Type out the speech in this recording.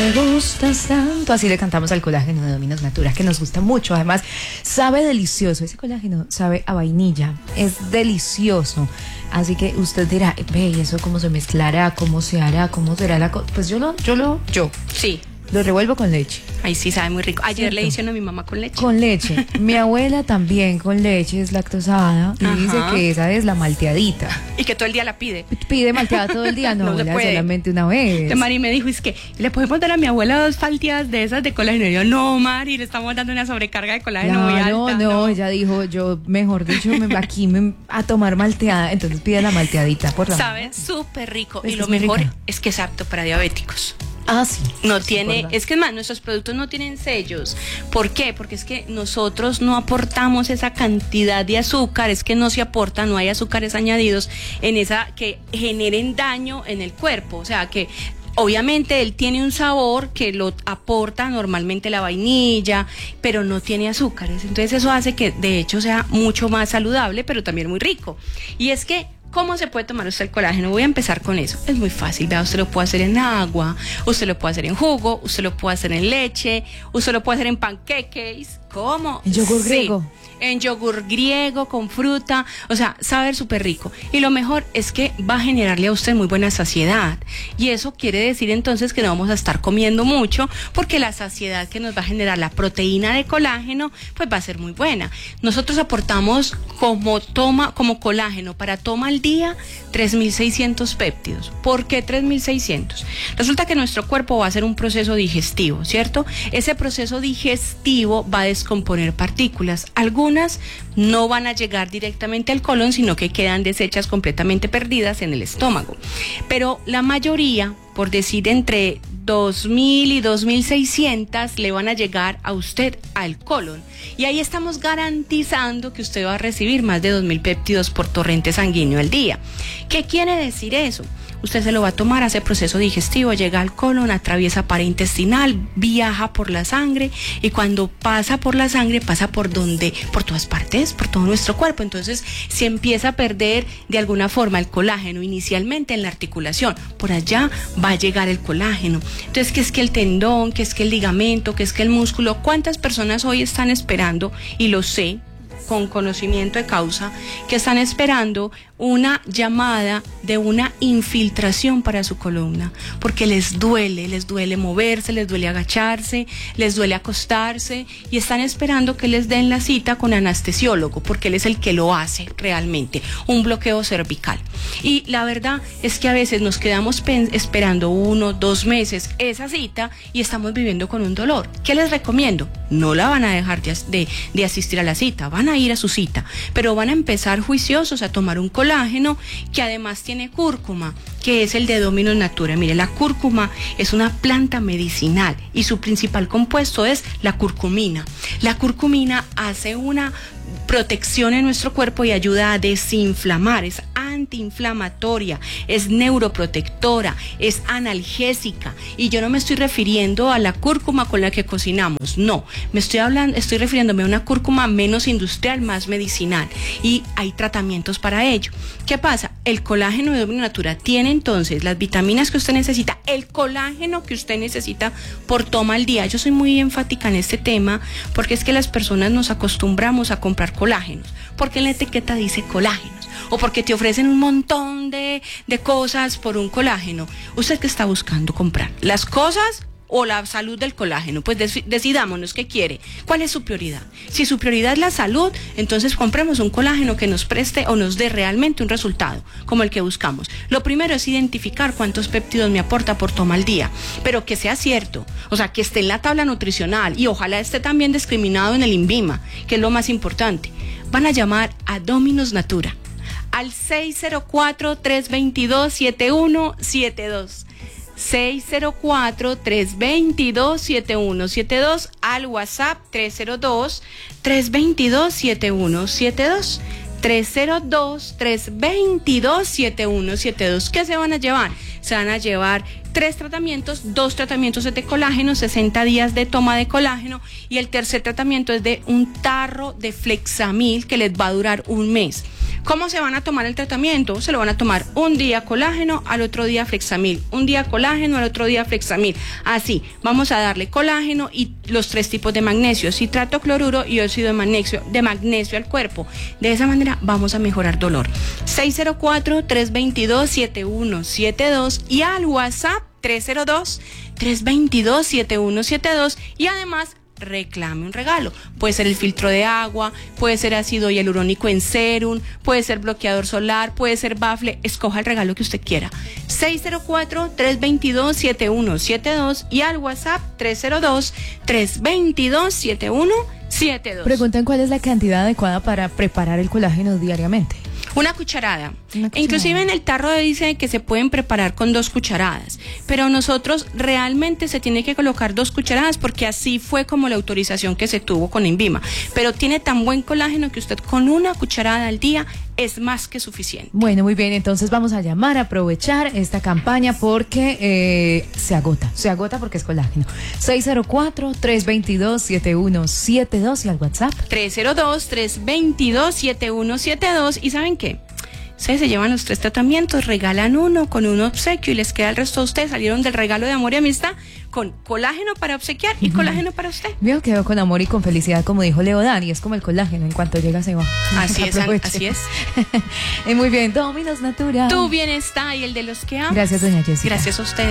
me gustas tanto. Así le cantamos al colágeno de Dominos Natura, que nos gusta mucho. Además, sabe delicioso. Ese colágeno sabe a vainilla. Es delicioso. Así que usted dirá, ve, ¿y eso cómo se mezclará? ¿Cómo se hará? ¿Cómo será la cosa? Pues yo Sí. Lo revuelvo con leche. Ahí sí sabe muy rico. Ayer ¿Cierto? le hicieron a mi mamá con leche. Con leche. Mi abuela también con leche, es lactosada. Y dice que esa es la malteadita. Y que todo el día la pide. Pide malteada todo el día, no, No se abuela, puede. solamente una vez. De Mari me dijo, es que le podemos dar a mi abuela 2 falteadas de esas de colágeno. Y yo, no, Mari, le estamos dando una sobrecarga de colágeno muy alta. No, ella dijo, yo, mejor dicho, a tomar malteada. Entonces pide la malteadita por la Sabe súper rico. Pues y lo es muy mejor rica. es que es apto para diabéticos. Ah, sí. No Sí, tiene, por la- es que es más, nuestros productos no tienen sellos. ¿Por qué? Porque es que nosotros no aportamos esa cantidad de azúcar, es que no se aporta, no hay azúcares añadidos en esa que generen daño en el cuerpo. O sea que obviamente él tiene un sabor que lo aporta normalmente la vainilla, pero no tiene azúcares. Entonces eso hace que de hecho sea mucho más saludable, pero también muy rico. Y es que ¿cómo se puede tomar usted el colágeno? Voy a empezar con eso. Es muy fácil, ¿verdad? Usted lo puede hacer en agua, usted lo puede hacer en jugo, usted lo puede hacer en leche, usted lo puede hacer en panqueques. ¿Cómo? En yogur Sí, griego. en yogur griego, con fruta, o sea, saber súper rico. Y lo mejor es que va a generarle a usted muy buena saciedad. Y eso quiere decir entonces que no vamos a estar comiendo mucho, porque la saciedad que nos va a generar la proteína de colágeno, pues va a ser muy buena. Nosotros aportamos como colágeno para toma al día 3.600 péptidos. ¿Por qué 3.600? Resulta que nuestro cuerpo va a hacer un proceso digestivo, ¿cierto? Ese proceso digestivo va a descomponer partículas. Algunas no van a llegar directamente al colon, sino que quedan deshechas completamente perdidas en el estómago. Pero la mayoría, por decir entre 2.000 y 2.600, le van a llegar a usted al colon. Y ahí estamos garantizando que usted va a recibir más de 2.000 péptidos por torrente sanguíneo al día. ¿Qué quiere decir eso? Usted se lo va a tomar, hace proceso digestivo, llega al colon, atraviesa pared intestinal, viaja por la sangre, y cuando pasa por la sangre pasa por todas partes, por todo nuestro cuerpo. Entonces se empieza a perder de alguna forma el colágeno inicialmente en la articulación. Por allá va a llegar el colágeno. Entonces, ¿qué es que el tendón? ¿Qué es que el ligamento? ¿Qué es que el músculo? ¿Cuántas personas hoy están esperando? Y lo sé con conocimiento de causa, que están esperando una llamada de una infiltración para su columna, porque les duele moverse, les duele agacharse, les duele acostarse, y están esperando que les den la cita con anestesiólogo, porque él es el que lo hace realmente, un bloqueo cervical. Y la verdad es que a veces nos quedamos esperando 1, 2 meses esa cita y estamos viviendo con un dolor. ¿Qué les recomiendo? No la van a dejar de asistir a la cita, van a ir a su cita, pero van a empezar juiciosos a tomar un colágeno que además tiene cúrcuma, que es el de Dominos Natura. Mire, la cúrcuma es una planta medicinal y su principal compuesto es la curcumina. La curcumina hace una protección en nuestro cuerpo y ayuda a desinflamar, es antiinflamatoria, es neuroprotectora, es analgésica. Y yo no me estoy refiriendo a la cúrcuma con la que cocinamos, no, estoy refiriéndome a una cúrcuma menos industrial, más medicinal, y hay tratamientos para ello. ¿Qué pasa? El colágeno de Dominos Natura tiene entonces las vitaminas que usted necesita, el colágeno que usted necesita por toma al día. Yo soy muy enfática en este tema porque es que las personas nos acostumbramos a comprar colágenos, porque en la etiqueta dice colágenos, o porque te ofrecen un montón de cosas por un colágeno. ¿Usted qué está buscando comprar? ¿Las cosas o la salud del colágeno? Pues decidámonos qué quiere. ¿Cuál es su prioridad? Si su prioridad es la salud, entonces compremos un colágeno que nos preste o nos dé realmente un resultado, como el que buscamos. Lo primero es identificar cuántos péptidos me aporta por toma al día, pero que sea cierto, o sea, que esté en la tabla nutricional y ojalá esté también discriminado en el INVIMA, que es lo más importante. Van a llamar a Dominos Natura al 604-322-7172. 604-322-7172, al WhatsApp 302-322-7172, 302-322-7172. ¿Qué se van a llevar? Se van a llevar 3 tratamientos, 2 tratamientos de colágeno, 60 días de toma de colágeno, y el tercer tratamiento es de un tarro de Flexamil que les va a durar un mes. ¿Cómo se van a tomar el tratamiento? Se lo van a tomar un día colágeno, al otro día Flexamil, un día colágeno, al otro día Flexamil. Así, vamos a darle colágeno y los 3 tipos de magnesio, citrato, cloruro y óxido de magnesio al cuerpo. De esa manera vamos a mejorar dolor. 604-322-7172 y al WhatsApp 302-322-7172 y además reclame un regalo. Puede ser el filtro de agua, puede ser ácido hialurónico en serum, puede ser bloqueador solar, puede ser bafle, escoja el regalo que usted quiera. 604-322-7172 y al WhatsApp 302-322-7172. Preguntan cuál es la cantidad adecuada para preparar el colágeno diariamente. Una cucharada. Inclusive en el tarro dice que se pueden preparar con 2 cucharadas, pero nosotros realmente se tiene que colocar 2 cucharadas porque así fue como la autorización que se tuvo con INVIMA, pero tiene tan buen colágeno que usted con 1 cucharada al día es más que suficiente. Bueno, muy bien, entonces vamos a llamar, a aprovechar esta campaña porque se agota porque es colágeno. 604-322-7172 y al WhatsApp 302-322-7172 y ¿saben qué? Ustedes se llevan los 3 tratamientos, regalan uno con un obsequio y les queda el resto a ustedes. Salieron del regalo de amor y amistad con colágeno para obsequiar y colágeno para usted. Veo que quedó con amor y con felicidad, como dijo Leodán, y es como el colágeno, en cuanto llega se va. Así es, así es. Muy bien, Dominos Natura. Tu bienestar y el de los que amas. Gracias, doña Jessica. Gracias a usted.